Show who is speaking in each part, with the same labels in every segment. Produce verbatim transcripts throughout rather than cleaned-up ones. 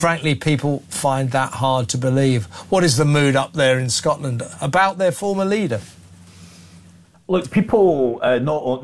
Speaker 1: frankly, people find that hard to believe. What is the mood up there in Scotland about their former leader?
Speaker 2: Look, people, uh, not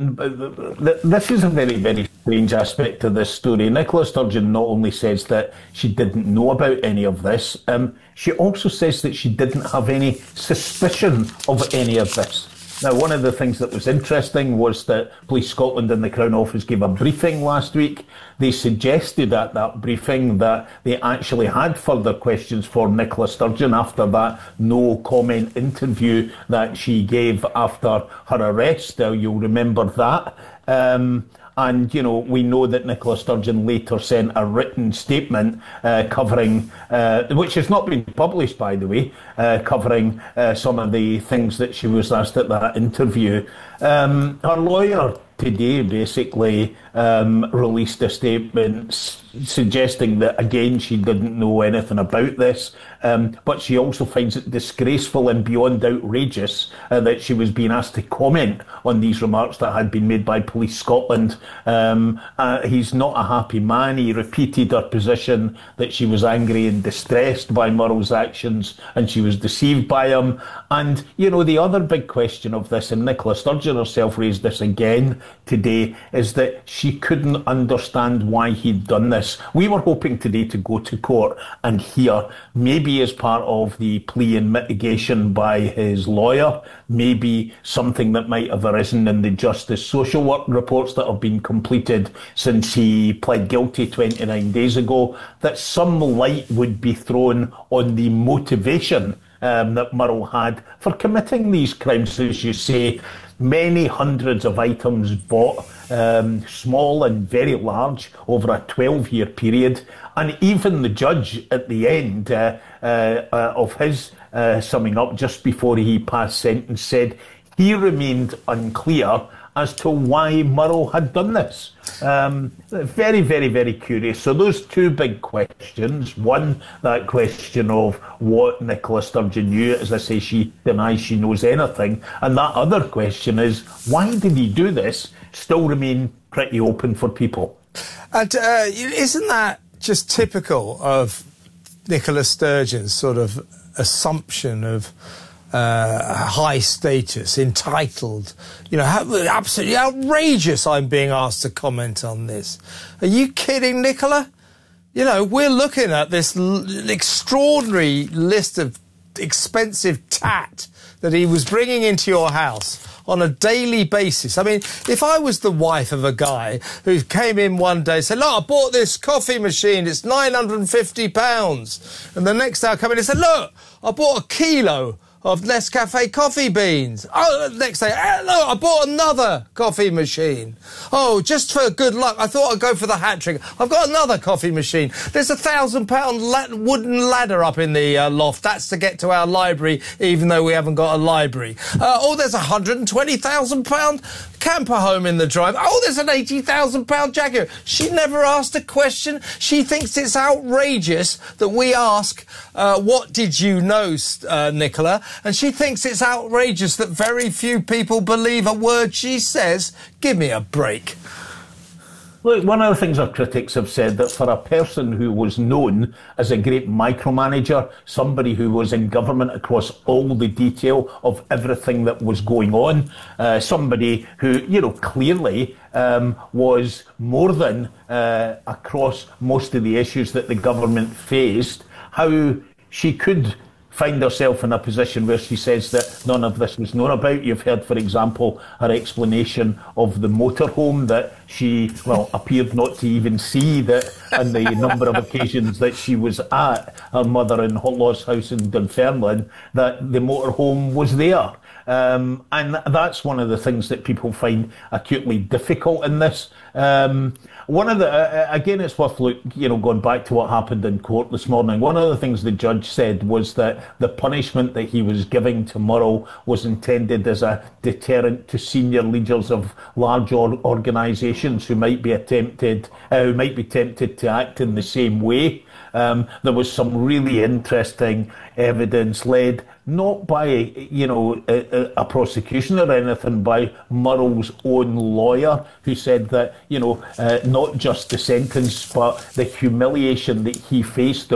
Speaker 2: this is a very, very strange aspect of this story. Nicola Sturgeon not only says that she didn't know about any of this, um, she also says that she didn't have any suspicion of any of this. Now, one of the things that was interesting was that Police Scotland and the Crown Office gave a briefing last week. They suggested at that briefing that they actually had further questions for Nicola Sturgeon after that no-comment interview that she gave after her arrest. Now, you'll remember that. Um, And, you know, we know that Nicola Sturgeon later sent a written statement uh, covering, uh, which has not been published, by the way, uh, covering uh, some of the things that she was asked at that interview. Um, her lawyer today basically um, released a statement s- suggesting that, again, she didn't know anything about this, um, but she also finds it disgraceful and beyond outrageous uh, that she was being asked to comment on these remarks that had been made by Police Scotland. Um, uh, he's not a happy man. He repeated her position that she was angry and distressed by Murrell's actions and she was deceived by him. And, you know, the other big question of this, and Nicola Sturgeon herself raised this again today, is that she couldn't understand why he'd done this. We were hoping today to go to court and hear, maybe as part of the plea and mitigation by his lawyer, maybe something that might have arisen in the Justice Social Work reports that have been completed since he pled guilty twenty-nine days ago, that some light would be thrown on the motivation um, that Murrell had for committing these crimes. As you say, many hundreds of items bought, um, small and very large, over a twelve-year period. And even the judge at the end uh, uh, uh, of his uh, summing up, just before he passed sentence, said he remained unclear as to why Murrell had done this. Um, very, very, very curious. So those two big questions. One, that question of what Nicola Sturgeon knew. As I say, she denies she knows anything. And that other question is, why did he do this? Still remain pretty open for people.
Speaker 1: And uh, isn't that just typical of Nicola Sturgeon's sort of assumption of Uh, high status, entitled, you know, how, absolutely outrageous I'm being asked to comment on this. Are you kidding, Nicola? You know, we're looking at this l- extraordinary list of expensive tat that he was bringing into your house on a daily basis. I mean, if I was the wife of a guy who came in one day and said, look, I bought this coffee machine, it's nine hundred and fifty pounds. And the next day I come in and said, look, I bought a kilo of Nescafe coffee beans. Oh, next day, eh, look, I bought another coffee machine. Oh, just for good luck, I thought I'd go for the hat trick. I've got another coffee machine. There's a thousand pound la- wooden ladder up in the uh, loft. That's to get to our library, even though we haven't got a library. Uh, oh, there's a one hundred and twenty thousand pound camper home in the drive. Oh, there's an eighty thousand pound jacket. She never asked a question. She thinks it's outrageous that we ask, uh, what did you know, uh, Nicola? And she thinks it's outrageous that very few people believe a word she says. Give me a break.
Speaker 2: Look, one of the things our critics have said, that for a person who was known as a great micromanager, somebody who was in government across all the detail of everything that was going on, uh, somebody who, you know, clearly um, was more than uh, across most of the issues that the government faced, how she could find herself in a position where she says that none of this was known about. You've heard, for example, her explanation of the motorhome that she, well, appeared not to even see, that on the number of occasions that she was at her mother-in-law's house in Dunfermline, that the motorhome was there. Um, and that's one of the things that people find acutely difficult in this. Um, one of the, uh, again, it's worth look, you know, going back to what happened in court this morning. One of the things the judge said was that the punishment that he was giving to Murrell was intended as a deterrent to senior leaders of large or- organisations who might be attempted, uh, who might be tempted to act in the same way. Um, there was some really interesting evidence led not by, you know, a, a prosecution or anything, by Murrell's own lawyer, who said that, you know, uh, not just the sentence, but the humiliation that he faced